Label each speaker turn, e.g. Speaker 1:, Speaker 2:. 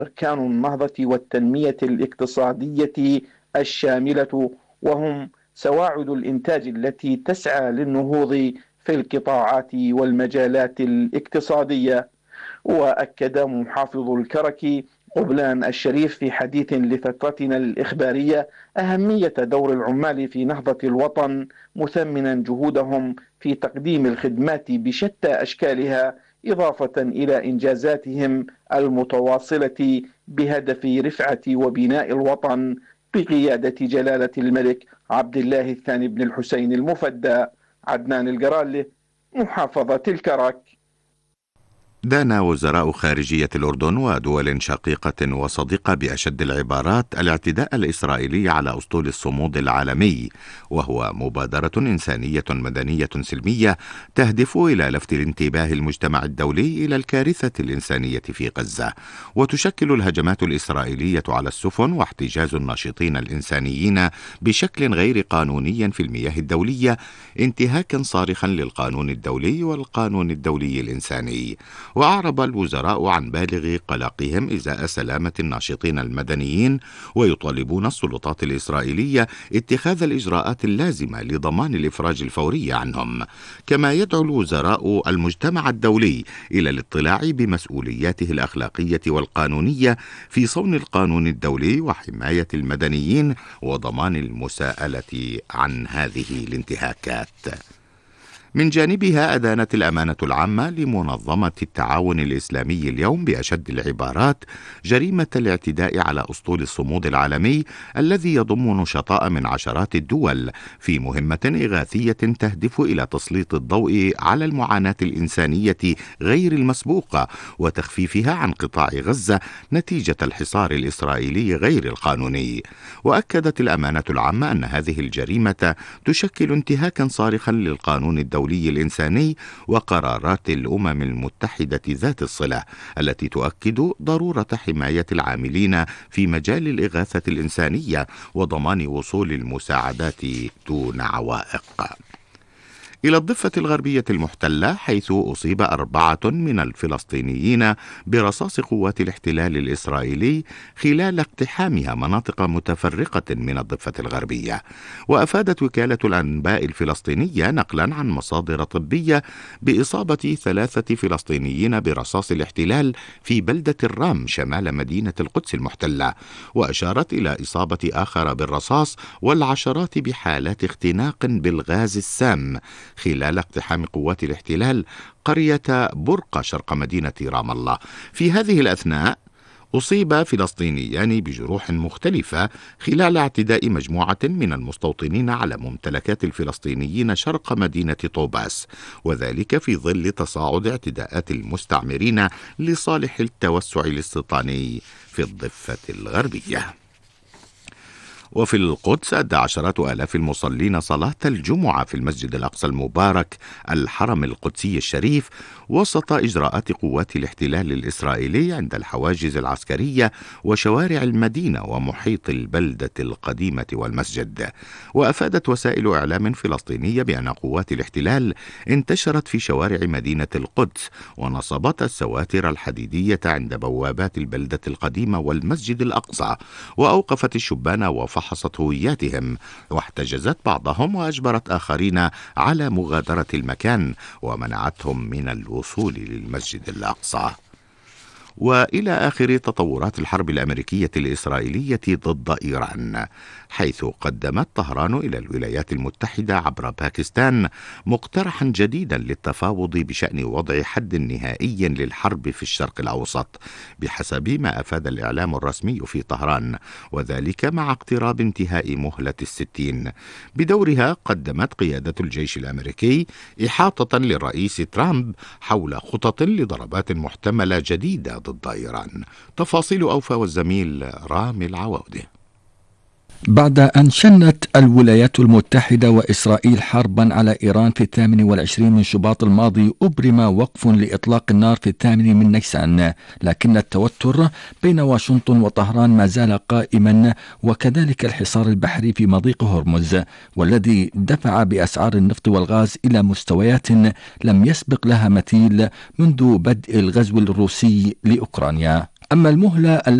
Speaker 1: أركان النهضة والتنمية الاقتصادية الشاملة، وهم سواعد الإنتاج التي تسعى للنهوض في القطاعات والمجالات الاقتصادية. وأكد محافظ الكرك قبلان الشريف في حديث لفترتنا الإخبارية أهمية دور العمال في نهضة الوطن، مثمنا جهودهم في تقديم الخدمات بشتى أشكالها، إضافة إلى إنجازاتهم المتواصلة بهدف رفعة وبناء الوطن بقيادة جلالة الملك عبد الله الثاني بن الحسين المفدى. عدنان القرالي، محافظة الكرك.
Speaker 2: دان وزراء خارجية الأردن ودول شقيقة وصديقة بأشد العبارات الاعتداء الإسرائيلي على أسطول الصمود العالمي، وهو مبادرة إنسانية مدنية سلمية تهدف إلى لفت الانتباه المجتمع الدولي إلى الكارثة الإنسانية في غزة. وتشكل الهجمات الإسرائيلية على السفن واحتجاز الناشطين الإنسانيين بشكل غير قانوني في المياه الدولية انتهاكا صارخا للقانون الدولي والقانون الدولي الإنساني. وأعرب الوزراء عن بالغ قلقهم إزاء سلامة الناشطين المدنيين، ويطالبون السلطات الإسرائيلية اتخاذ الإجراءات اللازمة لضمان الإفراج الفوري عنهم. كما يدعو الوزراء المجتمع الدولي إلى الاطلاع بمسؤولياته الأخلاقية والقانونية في صون القانون الدولي وحماية المدنيين وضمان المساءلة عن هذه الانتهاكات. من جانبها أدانت الأمانة العامة لمنظمة التعاون الإسلامي اليوم بأشد العبارات جريمة الاعتداء على أسطول الصمود العالمي الذي يضم نشطاء من عشرات الدول في مهمة إغاثية تهدف إلى تسليط الضوء على المعاناة الإنسانية غير المسبوقة وتخفيفها عن قطاع غزة نتيجة الحصار الإسرائيلي غير القانوني. وأكدت الأمانة العامة أن هذه الجريمة تشكل انتهاكا صارخا للقانون الدولي الإنساني وقرارات الأمم المتحدة ذات الصلة التي تؤكد ضرورة حماية العاملين في مجال الإغاثة الإنسانية وضمان وصول المساعدات دون عوائق. إلى الضفة الغربية المحتلة، حيث أصيب 4 من الفلسطينيين برصاص قوات الاحتلال الإسرائيلي خلال اقتحامها مناطق متفرقة من الضفة الغربية. وأفادت وكالة الأنباء الفلسطينية نقلا عن مصادر طبية بإصابة 3 فلسطينيين برصاص الاحتلال في بلدة الرام شمال مدينة القدس المحتلة، وأشارت إلى إصابة آخر بالرصاص والعشرات بحالات اختناق بالغاز السام خلال اقتحام قوات الاحتلال قرية برقة شرق مدينة رام الله. في هذه الأثناء أصيب فلسطينيان بجروح مختلفة خلال اعتداء مجموعة من المستوطنين على ممتلكات الفلسطينيين شرق مدينة طوباس، وذلك في ظل تصاعد اعتداءات المستعمرين لصالح التوسع الاستيطاني في الضفة الغربية. وفي القدس أدى عشرات آلاف المصلين صلاة الجمعة في المسجد الأقصى المبارك الحرم القدسي الشريف وسط إجراءات قوات الاحتلال الإسرائيلي عند الحواجز العسكرية وشوارع المدينة ومحيط البلدة القديمة والمسجد. وأفادت وسائل إعلام فلسطينية بأن قوات الاحتلال انتشرت في شوارع مدينة القدس ونصبت السواتر الحديدية عند بوابات البلدة القديمة والمسجد الأقصى، وأوقفت الشبان وفحصت هوياتهم، واحتجزت بعضهم وأجبرت آخرين على مغادرة المكان ومنعتهم من الوصول للمسجد الأقصى. وإلى آخر تطورات الحرب الأمريكية الإسرائيلية ضد إيران، حيث قدمت طهران إلى الولايات المتحدة عبر باكستان مقترحا جديدا للتفاوض بشأن وضع حد نهائي للحرب في الشرق الأوسط بحسب ما أفاد الإعلام الرسمي في طهران، وذلك مع اقتراب انتهاء مهلة 60. بدورها قدمت قيادة الجيش الأمريكي إحاطة للرئيس ترامب حول خطط لضربات محتملة جديدة ضد إيران. تفاصيل أوفى والزميل رامي العوودة.
Speaker 3: بعد أن شنت الولايات المتحدة وإسرائيل حربا على إيران في 28 من شباط الماضي، أبرم وقف لإطلاق النار في 8 من نيسان، لكن التوتر بين واشنطن وطهران ما زال قائما، وكذلك الحصار البحري في مضيق هرمز، والذي دفع بأسعار النفط والغاز إلى مستويات لم يسبق لها مثيل منذ بدء الغزو الروسي لأوكرانيا. أما المهلة